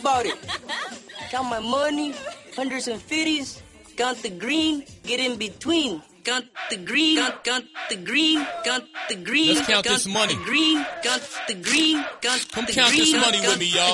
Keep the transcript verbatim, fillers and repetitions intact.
about it. Count my money, hundreds and fifties. Count the green, get in between. Count the green, count, count the green, count the green. Let's count this money. The green, count the green, count Come the count green. this money with me, y'all.